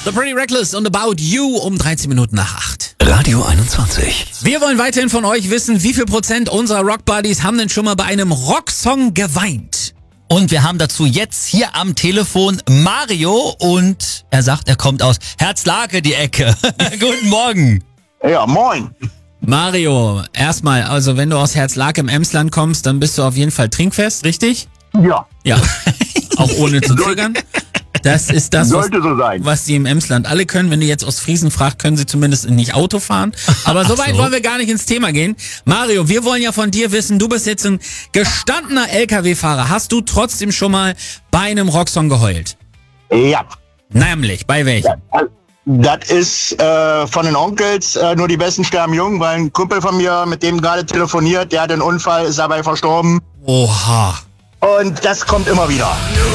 The Pretty Reckless und About You um 13 Minuten nach 8. Radio 21. Wir wollen weiterhin von euch wissen, wie viel Prozent unserer Rock-Buddies haben denn schon mal bei einem Rocksong geweint? Und wir haben dazu jetzt hier am Telefon Mario und er sagt, er kommt aus Herzlake, die Ecke. Guten Morgen. Ja, moin. Mario, erstmal, also wenn du aus Herzlake im Emsland kommst, dann bist du auf jeden Fall trinkfest, richtig? Ja, Ja, auch ohne zu zögern. Das ist das, sollte so sein. was die im Emsland alle können. Wenn du jetzt aus Friesen fragst, können sie zumindest nicht Auto fahren. Aber so weit wollen wir gar nicht ins Thema gehen. Mario, wir wollen ja von dir wissen, du bist jetzt ein gestandener LKW-Fahrer. Hast du trotzdem schon mal bei einem Rocksong geheult? Ja. Nämlich, bei welchem? Das ist von den Onkels nur die Besten sterben jung, weil ein Kumpel von mir, mit dem gerade telefoniert, der hat einen Unfall, ist dabei verstorben. Oha. Und das kommt immer wieder.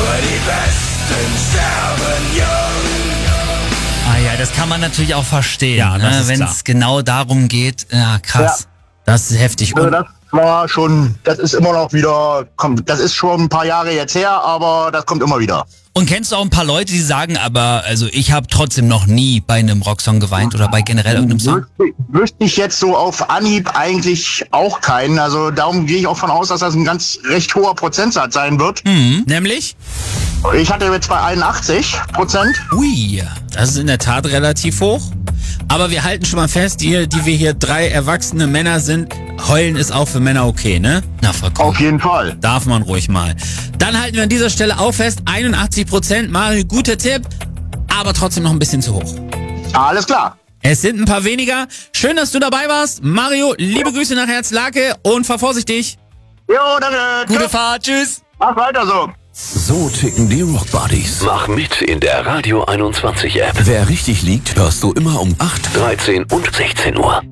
Ah ja, das kann man natürlich auch verstehen, Ja, das ist wenn klar. es genau darum geht. Ja, krass. Das ist heftig. Also Und das war schon, das ist immer noch wieder, das ist schon ein paar Jahre jetzt her, aber das kommt immer wieder. Und kennst du auch ein paar Leute, die sagen, aber also ich habe trotzdem noch nie bei einem Rocksong geweint oder bei generell irgendeinem Song? Wüsste ich jetzt so auf Anhieb eigentlich auch keinen. Also darum gehe ich auch von aus, dass das ein ganz recht hoher Prozentsatz sein wird. nämlich? Ich hatte jetzt bei 81%. Ui, das ist in der Tat relativ hoch. Aber wir halten schon mal fest, die wir hier 3 erwachsene Männer sind, heulen ist auch für Männer okay, ne? Na, vollkommen. Auf jeden Fall. Darf man ruhig mal. Dann halten wir an dieser Stelle auch fest, 81%, Mario, guter Tipp, aber trotzdem noch ein bisschen zu hoch. Alles klar. Es sind ein paar weniger. Schön, dass du dabei warst. Mario, liebe Grüße nach Herzlake und fahr vorsichtig. Jo, danke. Gute Tschüss. Fahrt, tschüss. Mach weiter so. So ticken die Rock-Buddies. Mach mit in der Radio 21 App. Wer richtig liegt, hörst du immer um 8, 13 und 16 Uhr.